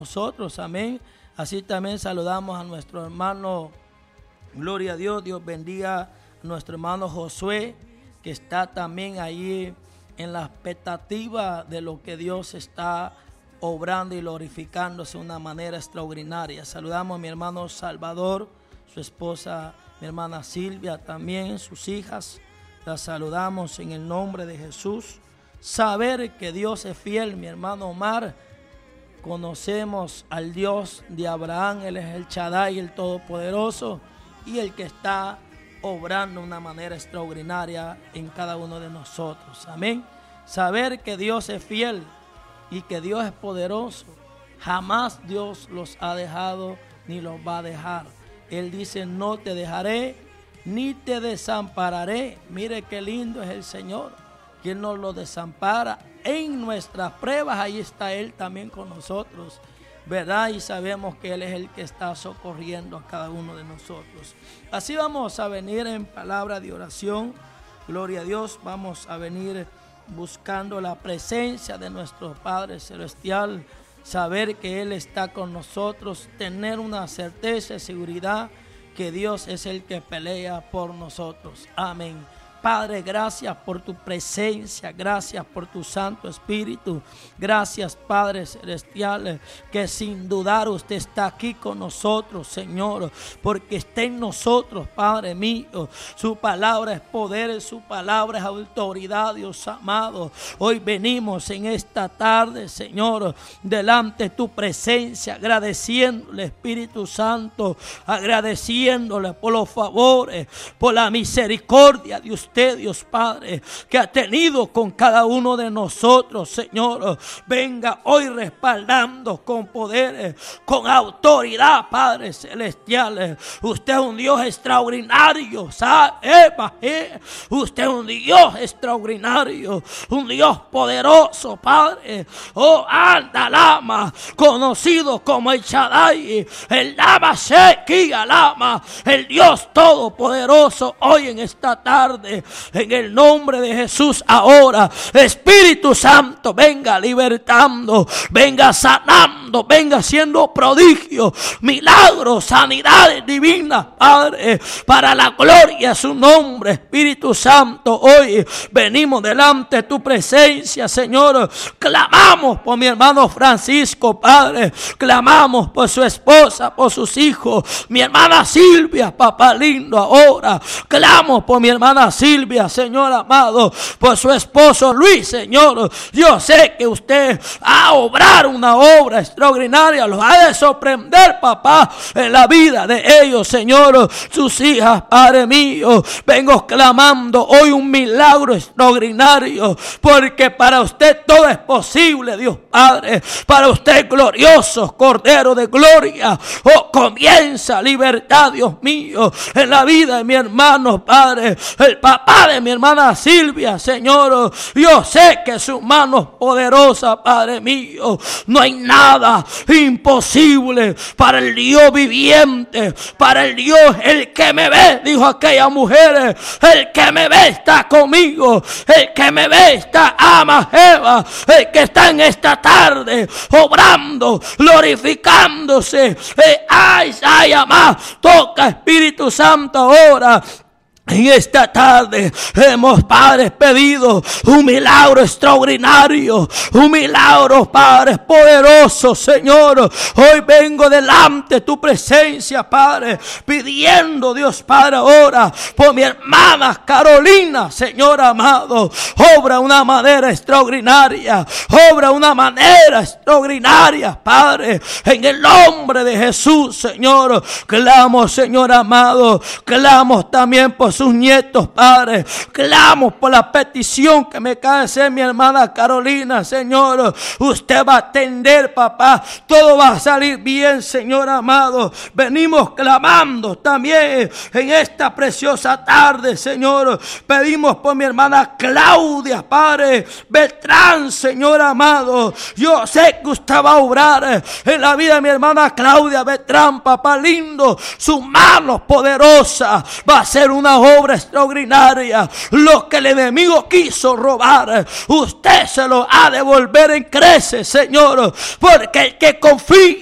nosotros, amén. Así también saludamos a nuestro hermano, gloria a Dios, Dios bendiga a nuestro hermano Josué, que está también ahí en la expectativa de lo que Dios está obrando y glorificándose de una manera extraordinaria. Saludamos a mi hermano Salvador, su esposa, mi hermana Silvia, también sus hijas, las saludamos en el nombre de Jesús. Saber que Dios es fiel, mi hermano Omar. Conocemos al Dios de Abraham, Él es el Shaddai, el Todopoderoso, y el que está obrando de una manera extraordinaria en cada uno de nosotros. Amén. Saber que Dios es fiel y que Dios es poderoso. Jamás Dios los ha dejado ni los va a dejar. Él dice: no te dejaré ni te desampararé. Mire qué lindo es el Señor, quien nos lo desampara en nuestras pruebas. Ahí está Él también con nosotros, ¿verdad? Y sabemos que Él es el que está socorriendo a cada uno de nosotros. Así vamos a venir en palabra de oración, gloria a Dios. Vamos a venir buscando la presencia de nuestro Padre Celestial, saber que Él está con nosotros, tener una certeza y seguridad que Dios es el que pelea por nosotros. Amén. Padre, gracias por tu presencia, gracias por tu Santo Espíritu, gracias Padre Celestial, que sin dudar usted está aquí con nosotros, Señor, porque está en nosotros, Padre mío. Su palabra es poder, su palabra es autoridad, Dios amado. Hoy venimos en esta tarde, Señor, delante de tu presencia, agradeciéndole, Espíritu Santo, agradeciéndole por los favores, por la misericordia de usted, Dios Padre, que ha tenido con cada uno de nosotros, Señor. Venga hoy respaldando con poder, con autoridad, Padre Celestial. Usted es un Dios extraordinario, ¿sabe? Usted es un Dios extraordinario, un Dios poderoso, Padre. Oh, anda, Lama, conocido como el Shaddai, el Lama Shekia Lama, el Dios todopoderoso. Hoy en esta tarde, en el nombre de Jesús, ahora, Espíritu Santo, venga libertando, venga sanando, venga haciendo prodigios, milagros, sanidades divinas, Padre, para la gloria de su nombre. Espíritu Santo, hoy venimos delante de tu presencia, Señor. Clamamos por mi hermano Francisco, Padre, clamamos por su esposa, por sus hijos, mi hermana Silvia, papá lindo, ahora clamo por mi hermana Silvia, Señor amado, por su esposo Luis, Señor. Yo sé que usted va a obrar una obra extraordinaria, los ha de sorprender, papá, en la vida de ellos, Señor, sus hijas, Padre mío. Vengo clamando hoy un milagro extraordinario, porque para usted todo es posible, Dios Padre. Para usted, glorioso Cordero de gloria, oh, comienza libertad, Dios mío, en la vida de mi hermano, Padre, el papá de mi hermana Silvia, Señor. Yo sé que su mano poderosa, Padre mío. No hay nada imposible para el Dios viviente, para el Dios, el que me ve, dijo aquella mujer, el que me ve está conmigo, el que me ve está ama Eva, el que está en esta tarde obrando, glorificándose. Ay, amá, toca Espíritu Santo ahora. En esta tarde hemos, Padre, pedido un milagro extraordinario, un milagro, Padre, poderoso, Señor. Hoy vengo delante de tu presencia, Padre, pidiendo, Dios Padre, ahora por mi hermana Carolina, Señor amado. Obra una manera extraordinaria, obra una manera extraordinaria, Padre, en el nombre de Jesús, Señor. Clamo, Señor amado, clamo también por sus nietos, Padre. Clamo por la petición que me cae ser mi hermana Carolina, Señor. Usted va a atender, papá. Todo va a salir bien, Señor amado. Venimos clamando también en esta preciosa tarde, Señor. Pedimos por mi hermana Claudia, Padre Beltrán, Señor amado. Yo sé que usted va a obrar en la vida de mi hermana Claudia Beltrán, papá lindo. Su mano poderosa va a ser una obra extraordinaria. Lo que el enemigo quiso robar, usted se lo ha de devolver en creces, Señor. Porque el que confía